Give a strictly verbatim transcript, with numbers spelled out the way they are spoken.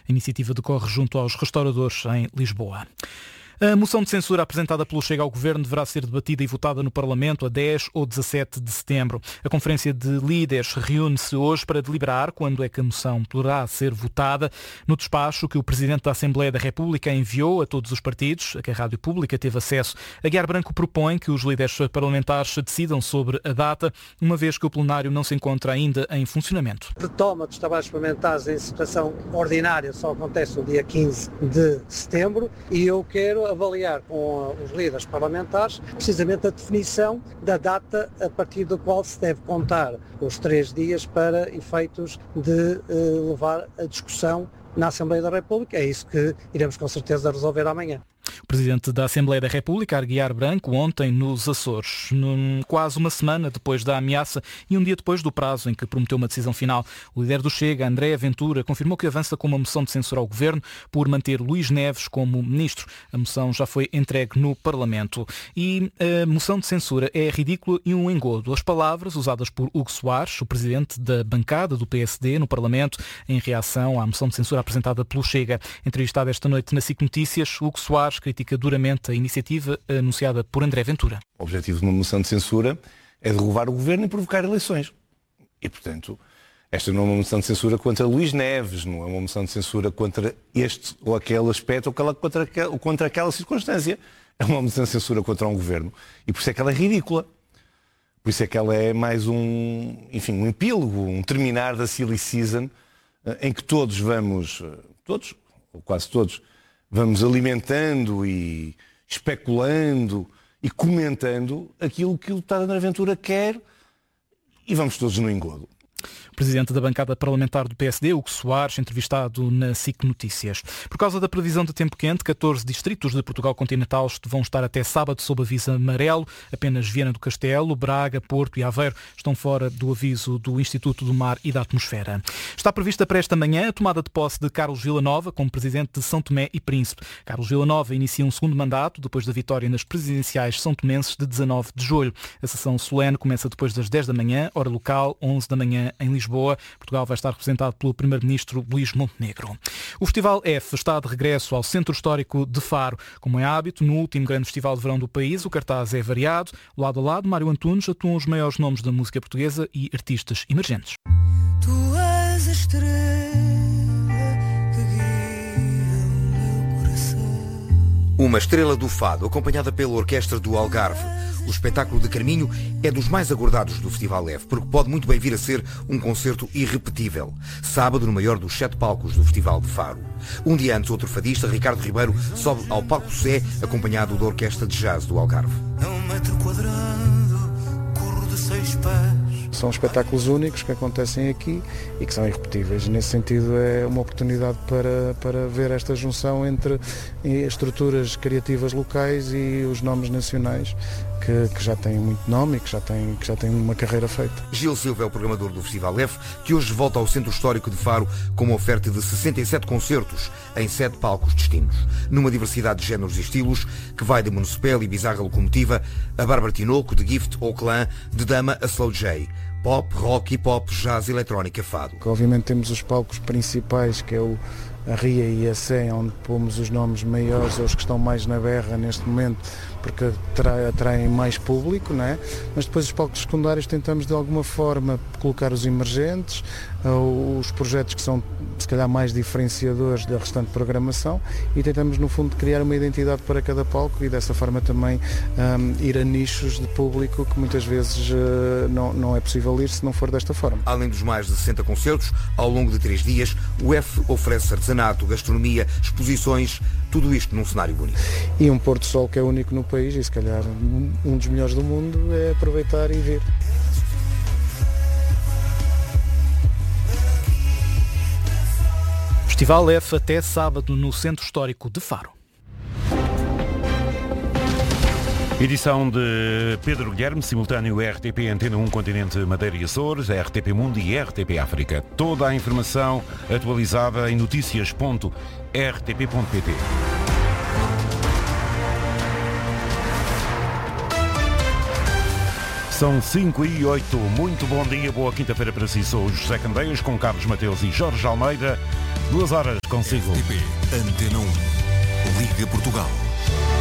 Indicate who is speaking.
Speaker 1: A iniciativa decorre junto aos restauradores em Lisboa. A moção de censura apresentada pelo Chega ao Governo deverá ser debatida e votada no Parlamento a dez ou dezassete de setembro. A Conferência de Líderes reúne-se hoje para deliberar quando é que a moção poderá ser votada. No despacho que o Presidente da Assembleia da República enviou a todos os partidos, a que a Rádio Pública teve acesso, Aguiar Branco propõe que os líderes parlamentares decidam sobre a data, uma vez que o plenário não se encontra ainda em funcionamento.
Speaker 2: A retoma dos trabalhos parlamentares em situação ordinária só acontece no dia quinze de setembro e eu quero avaliar com os líderes parlamentares precisamente a definição da data a partir do qual se deve contar os três dias para efeitos de uh, levar a discussão na Assembleia da República. É isso que iremos com certeza resolver amanhã.
Speaker 1: O Presidente da Assembleia da República, Aguiar Branco, ontem nos Açores, num, quase uma semana depois da ameaça e um dia depois do prazo em que prometeu uma decisão final, o líder do Chega, André Ventura, confirmou que avança com uma moção de censura ao Governo por manter Luís Neves como Ministro. A moção já foi entregue no Parlamento. E a moção de censura é ridícula e um engodo. As palavras usadas por Hugo Soares, o Presidente da bancada do P S D no Parlamento, em reação à moção de censura apresentada pelo Chega. Entrevistado esta noite na S I C Notícias, Hugo Soares critica duramente a iniciativa anunciada por André Ventura.
Speaker 3: O objetivo de uma moção de censura é derrubar o Governo e provocar eleições. E, portanto, esta não é uma moção de censura contra Luís Neves, não é uma moção de censura contra este ou aquele aspecto ou contra aquela, contra aquela circunstância. É uma moção de censura contra um Governo. E por isso é que ela é ridícula. Por isso é que ela é mais um, enfim, um epílogo, um terminar da silly season, em que todos vamos, todos, ou quase todos, vamos alimentando e especulando e comentando aquilo que o deputado André Ventura quer e vamos todos no engodo.
Speaker 1: O Presidente da bancada parlamentar do P S D, Hugo Soares, entrevistado na S I C Notícias. Por causa da previsão de tempo quente, catorze distritos de Portugal continental vão estar até sábado sob aviso amarelo. Apenas Viana do Castelo, Braga, Porto e Aveiro estão fora do aviso do Instituto do Mar e da Atmosfera. Está prevista para esta manhã a tomada de posse de Carlos Villanova como Presidente de São Tomé e Príncipe. Carlos Villanova inicia um segundo mandato depois da vitória nas presidenciais são-tomenses de dezanove de julho. A sessão solene começa depois das dez da manhã, hora local, onze da manhã em Lisboa. Lisboa. Portugal vai estar representado pelo Primeiro-Ministro Luís Montenegro. O Festival F está de regresso ao Centro Histórico de Faro. Como é hábito, no último grande festival de verão do país, o cartaz é variado. Lado a lado, Mário Antunes atuam os maiores nomes da música portuguesa e artistas emergentes.
Speaker 4: Tu és a estrela que guia o meu coração.
Speaker 5: Uma estrela do fado, acompanhada pela Orquestra do Algarve. O espetáculo de Carminho é dos mais aguardados do Festival F, porque pode muito bem vir a ser um concerto irrepetível. Sábado, no maior dos sete palcos do Festival de Faro. Um dia antes, outro fadista, Ricardo Ribeiro, sobe ao palco Sé, acompanhado da Orquestra de Jazz do Algarve.
Speaker 4: É um metro quadrado, corro de seis pés.
Speaker 6: São espetáculos únicos que acontecem aqui e que são irrepetíveis. Nesse sentido, é uma oportunidade para, para ver esta junção entre estruturas criativas locais e os nomes nacionais que, que já têm muito nome e que já têm, que já têm uma carreira feita.
Speaker 5: Gil Silva é o programador do Festival F, que hoje volta ao Centro Histórico de Faro com uma oferta de sessenta e sete concertos em sete palcos distintos, numa diversidade de géneros e estilos que vai de Municipal e Bizarra Locomotiva a Bárbara Tinoco, de Gift ou Clã, de Dama a Slow J. Pop, rock, hip-hop, jazz, eletrónica, fado.
Speaker 6: Obviamente temos os palcos principais, que é o, a Ria e a Sé, onde pomos os nomes maiores, os que estão mais na berra neste momento, porque atraem, atraem mais público, não é? Mas depois os palcos secundários tentamos de alguma forma colocar os emergentes, os projetos que são se calhar mais diferenciadores da restante programação e tentamos no fundo criar uma identidade para cada palco e dessa forma também um, ir a nichos de público que muitas vezes uh, não, não é possível ir se não for desta forma.
Speaker 5: Além dos mais de sessenta concertos, ao longo de três dias, o F oferece artesanato, gastronomia, exposições, tudo isto num cenário bonito.
Speaker 6: E um pôr do sol que é único no país e se calhar um dos melhores do mundo é aproveitar e ver.
Speaker 1: Festival F até sábado no Centro Histórico de Faro.
Speaker 7: Edição de Pedro Guilherme, simultâneo R T P Antena um Continente Madeira e Açores, R T P Mundo e R T P África. Toda a informação atualizada em notícias ponto r t p ponto p t. São cinco e oito. Muito bom dia, boa quinta-feira para si. Sou o José Candeias com Carlos Mateus e Jorge Almeida. Duas horas consigo.
Speaker 8: R T P Antena um. Liga Portugal.